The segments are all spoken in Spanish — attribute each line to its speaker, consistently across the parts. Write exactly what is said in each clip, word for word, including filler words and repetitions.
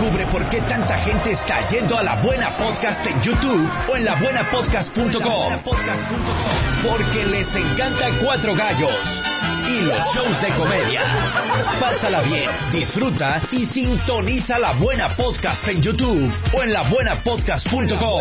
Speaker 1: Descubre por qué tanta gente está yendo a La Buena Podcast en YouTube o en la buena podcast punto com. Porque les encanta Cuatro Gallos y los shows de comedia. Pásala bien, disfruta y sintoniza La Buena Podcast en YouTube o en la buena podcast punto com.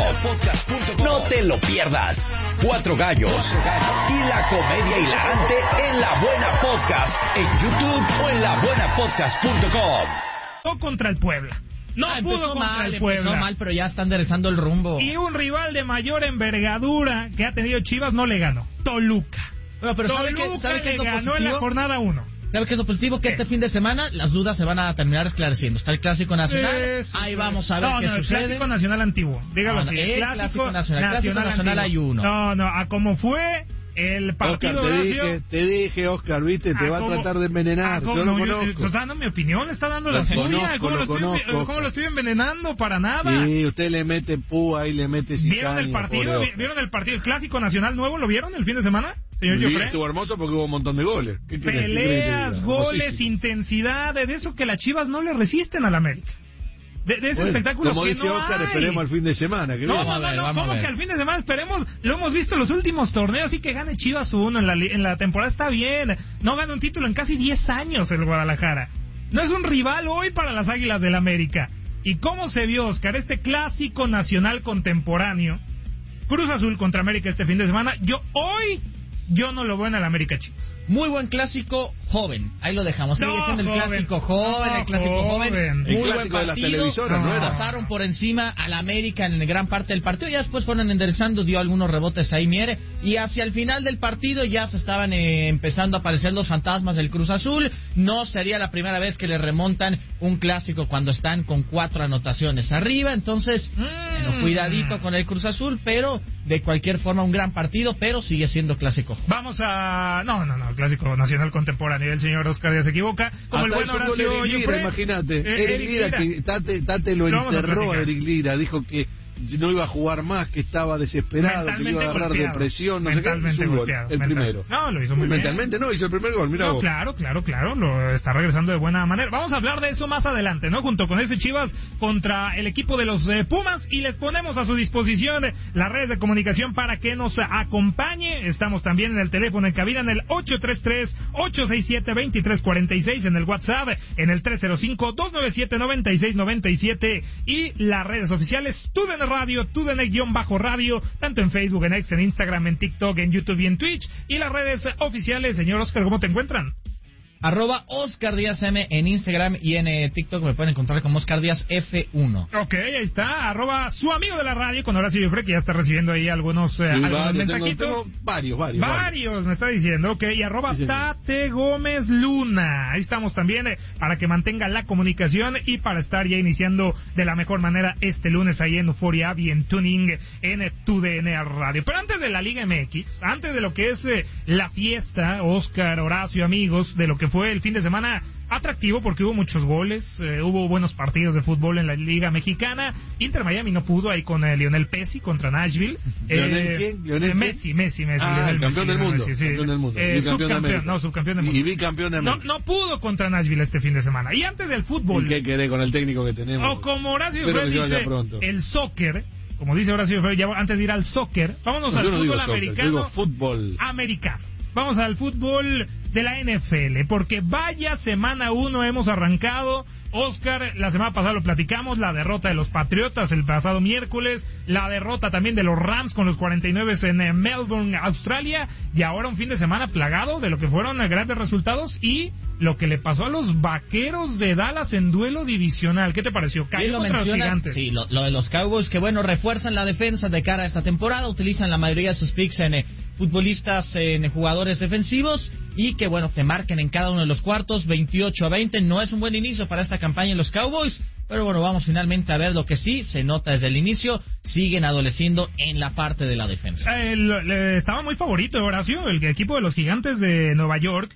Speaker 1: No te lo pierdas. Cuatro Gallos y la comedia hilarante en La Buena Podcast en YouTube o en la buena podcast punto com.
Speaker 2: Contra el Puebla. No
Speaker 3: ah,
Speaker 2: pudo contra
Speaker 3: mal,
Speaker 2: el Puebla.
Speaker 3: Empezó mal, pero ya está enderezando el rumbo.
Speaker 2: Y un rival de mayor envergadura que ha tenido Chivas no le ganó. Toluca.
Speaker 3: Bueno, pero
Speaker 2: Toluca
Speaker 3: ¿sabe qué, sabe qué
Speaker 2: le
Speaker 3: es lo
Speaker 2: ganó
Speaker 3: positivo?
Speaker 2: en la jornada uno.
Speaker 3: ¿Sabe qué es lo positivo? Que
Speaker 2: ¿Qué?
Speaker 3: Este fin de semana las dudas se van a terminar esclareciendo. Está el Clásico Nacional.
Speaker 2: Eso,
Speaker 3: Ahí
Speaker 2: eso.
Speaker 3: vamos a ver
Speaker 2: no,
Speaker 3: qué
Speaker 2: no,
Speaker 3: sucede.
Speaker 2: El Clásico Nacional antiguo. Dígalo
Speaker 3: No, no,
Speaker 2: así.
Speaker 3: el
Speaker 2: Clásico,
Speaker 3: Clásico Nacional. Clásico Nacional hay uno.
Speaker 2: No, no, a como fue el partido,
Speaker 4: Oscar, te
Speaker 2: Horacio.
Speaker 4: dije, te dije, Oscar, viste, te
Speaker 2: a
Speaker 4: va
Speaker 2: cómo-
Speaker 4: a tratar de envenenar.
Speaker 2: a cómo-
Speaker 4: Yo lo
Speaker 2: no,
Speaker 4: conozco.
Speaker 2: Está dando mi opinión, está dando
Speaker 4: Lo
Speaker 2: la suya.
Speaker 4: conozco,
Speaker 2: ¿Cómo,
Speaker 4: lo
Speaker 2: lo estoy,
Speaker 4: conozco,
Speaker 2: ¿Cómo lo estoy envenenando? Para nada.
Speaker 4: Sí, usted le mete púa y le mete cizaña.
Speaker 2: ¿Vieron el partido?
Speaker 4: pobre
Speaker 2: ¿Vi-
Speaker 4: Oscar.
Speaker 2: ¿Vieron el partido? ¿El Clásico Nacional nuevo? ¿Lo vieron el fin de semana? Señor
Speaker 4: Sí,
Speaker 2: Joffre.
Speaker 4: estuvo hermoso porque hubo un montón de goles. ¿Qué querés- qué querés que te
Speaker 2: Peleas,
Speaker 4: diga?
Speaker 2: goles,
Speaker 4: Hermosísimo.
Speaker 2: intensidad, de eso que las Chivas no le resisten al América. De, de ese
Speaker 4: Bueno,
Speaker 2: espectáculo
Speaker 4: como
Speaker 2: que
Speaker 4: dice
Speaker 2: no
Speaker 4: Oscar,
Speaker 2: hay.
Speaker 4: esperemos al fin de semana. Que
Speaker 2: No,
Speaker 4: viene.
Speaker 2: no,
Speaker 3: Vamos a
Speaker 2: no,
Speaker 3: ver,
Speaker 2: no,
Speaker 3: vamos a
Speaker 2: ¿cómo
Speaker 3: ver.
Speaker 2: que al fin de semana esperemos? Lo hemos visto en los últimos torneos y que gane Chivas uno en la, li- en la temporada está bien. No gana un título en casi diez años el Guadalajara. No es un rival hoy para las Águilas del América. ¿Y cómo se vio, Oscar, este clásico nacional contemporáneo? Cruz Azul contra América este fin de semana. Yo hoy, yo no lo veo en el América Chivas.
Speaker 3: Muy buen clásico joven. Ahí lo dejamos. Sigue
Speaker 2: No,
Speaker 3: siendo el
Speaker 2: joven.
Speaker 3: clásico joven,
Speaker 2: No,
Speaker 3: el clásico joven.
Speaker 2: joven.
Speaker 3: Muy
Speaker 4: El
Speaker 3: buen
Speaker 4: clásico de las
Speaker 3: partido.
Speaker 4: televisoras, ¿no era?
Speaker 3: Pasaron por encima al América en gran parte del partido. Ya después fueron enderezando, dio algunos rebotes ahí Miere. Y hacia el final del partido ya se estaban eh, empezando a aparecer los fantasmas del Cruz Azul. No sería la primera vez que le remontan un clásico cuando están con cuatro anotaciones arriba. Entonces,
Speaker 2: Mm.
Speaker 3: bueno, cuidadito con el Cruz Azul, pero de cualquier forma un gran partido, pero sigue siendo clásico joven.
Speaker 2: Vamos a... No, no, no, el clásico nacional contemporáneo. El señor Oscar Díaz se equivoca. Como el
Speaker 4: Hasta
Speaker 2: buen
Speaker 4: hizo un gol
Speaker 2: Horacio
Speaker 4: Eric Lira,
Speaker 2: Joffre.
Speaker 4: imagínate.
Speaker 2: Eh,
Speaker 4: Eric Lira, que Tate, Tate lo
Speaker 2: Lo vamos a
Speaker 4: enterró a
Speaker 2: platicar.
Speaker 4: Eric Lira. Dijo que no iba a jugar más, que estaba desesperado, que le iba a agarrar
Speaker 2: golpeado.
Speaker 4: depresión, no sé qué.
Speaker 2: Mentalmente
Speaker 4: Hizo un gol,
Speaker 2: golpeado.
Speaker 4: el
Speaker 2: Mental-
Speaker 4: primero.
Speaker 2: No, lo hizo muy bien.
Speaker 4: Mentalmente no, hizo el primer gol, mira
Speaker 2: No,
Speaker 4: vos.
Speaker 2: claro, claro, claro, lo está regresando de buena manera. Vamos a hablar de eso más adelante, ¿no? Junto con ese Chivas contra el equipo de los eh, Pumas y les ponemos a su disposición eh, las redes de comunicación para que nos acompañe. Estamos también en el teléfono en cabina en el ocho tres tres, ocho seis siete, dos tres cuatro seis, en el WhatsApp en el tres cero cinco, dos nueve siete, nueve seis nueve siete y las redes oficiales TUDN Radio, TUDN-Radio, tanto en Facebook, en X, en Instagram, en TikTok, en YouTube y en Twitch. Y las redes oficiales, señor Oscar, ¿cómo te encuentran?
Speaker 3: Arroba Oscar Díaz M en Instagram y en eh, TikTok me pueden encontrar como Oscar Díaz F uno.
Speaker 2: Ok, ahí está, arroba su amigo de la radio con Horacio Joffre, que ya está recibiendo ahí algunos, eh,
Speaker 4: Sí,
Speaker 2: algunos
Speaker 4: varios, tengo,
Speaker 2: mensajitos.
Speaker 4: tengo varios, varios, varios.
Speaker 2: Varios, me está diciendo, ok, y arroba
Speaker 4: Sí, señor.
Speaker 2: Tate Gómez Luna. Ahí estamos también eh, para que mantenga la comunicación y para estar ya iniciando de la mejor manera este lunes ahí en Euphoria y en Tuning en eh, TUDN Radio. Pero antes de la Liga M X, antes de lo que es eh, la fiesta, Oscar, Horacio, amigos, de lo que fue el fin de semana atractivo porque hubo muchos goles, eh, hubo buenos partidos de fútbol en la Liga Mexicana. Inter Miami no pudo ahí con eh, Lionel Messi contra Nashville.
Speaker 4: ¿Lionel
Speaker 2: Eh,
Speaker 4: quién? ¿Lionel
Speaker 2: eh, Messi, Messi, Messi.
Speaker 4: Ah,
Speaker 2: Lionel
Speaker 4: campeón
Speaker 2: Messi,
Speaker 4: del mundo,
Speaker 2: Messi, sí.
Speaker 4: campeón del mundo,
Speaker 2: Eh,
Speaker 4: bicampeón de
Speaker 2: subcampeón,
Speaker 4: América.
Speaker 2: no, subcampeón del mundo.
Speaker 4: Y bicampeón de
Speaker 2: No,
Speaker 4: América.
Speaker 2: no pudo contra Nashville este fin de semana. Y antes del fútbol,
Speaker 4: ¿Y qué querés con el técnico que tenemos?
Speaker 2: o como Horacio
Speaker 4: Espero
Speaker 2: Fred
Speaker 4: que se vaya
Speaker 2: dice,
Speaker 4: pronto.
Speaker 2: el soccer, como dice Horacio Fred, ya antes de ir al soccer, vámonos
Speaker 4: No,
Speaker 2: al
Speaker 4: yo no
Speaker 2: fútbol
Speaker 4: digo soccer, yo
Speaker 2: americano.
Speaker 4: digo fútbol.
Speaker 2: Americano. Vamos al fútbol de la N F L, porque vaya semana uno hemos arrancado. Oscar, la semana pasada lo platicamos, la derrota de los Patriotas el pasado miércoles, la derrota también de los Rams con los cuarenta y nueve en eh, Melbourne, Australia, y ahora un fin de semana plagado de lo que fueron eh, grandes resultados y lo que le pasó a los Vaqueros de Dallas en duelo divisional. ¿Qué te pareció?
Speaker 3: Bien
Speaker 2: Cayó
Speaker 3: lo
Speaker 2: contra los
Speaker 3: mencionas,
Speaker 2: Gigantes.
Speaker 3: sí, lo, lo de los Cowboys, que bueno, refuerzan la defensa de cara a esta temporada, utilizan la mayoría de sus picks en eh, futbolistas, en eh, jugadores defensivos, y que bueno, te marquen en cada uno de los cuartos, veintiocho a veinte, no es un buen inicio para esta campaña en los Cowboys, pero bueno, vamos finalmente a ver lo que sí se nota desde el inicio, siguen adoleciendo en la parte de la defensa.
Speaker 2: Eh, lo- le- estaba muy favorito Horacio, el equipo de los Gigantes de Nueva York,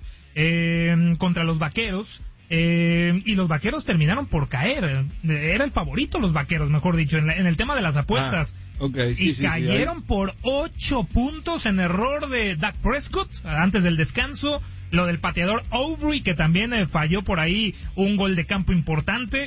Speaker 2: eh, contra los Vaqueros. Eh, y los Vaqueros terminaron por caer. Era el favorito los Vaqueros, mejor dicho, en, la- en el tema de las apuestas.
Speaker 4: Ah, ok, sí,
Speaker 2: y
Speaker 4: sí, sí,
Speaker 2: cayeron
Speaker 4: ahí.
Speaker 2: por ocho puntos en error de Dak Prescott antes del descanso. Lo del pateador Aubrey, que también eh, falló por ahí un gol de campo importante.